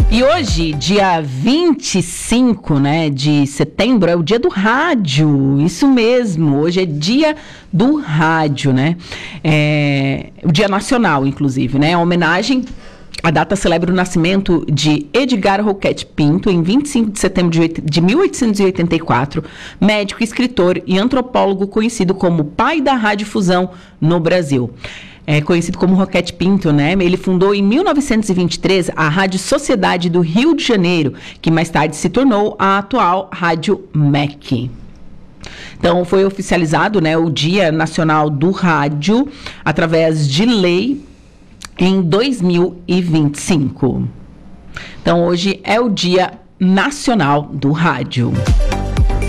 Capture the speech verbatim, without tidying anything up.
E hoje, dia vinte e cinco, né, de setembro, é o dia do rádio, isso mesmo, hoje é dia do rádio, né, é, o dia nacional, inclusive, né, a homenagem, a data celebra o nascimento de Edgar Roquette Pinto, em vinte e cinco de setembro de mil oitocentos e oitenta e quatro, médico, escritor e antropólogo conhecido como pai da radiodifusão no Brasil. É conhecido como Roquette Pinto, né? Ele fundou em mil novecentos e vinte e três a Rádio Sociedade do Rio de Janeiro, que mais tarde se tornou a atual Rádio M E C. Então, foi oficializado, né, o Dia Nacional do Rádio, através de lei, em dois mil e vinte e cinco. Então, hoje é o Dia Nacional do Rádio.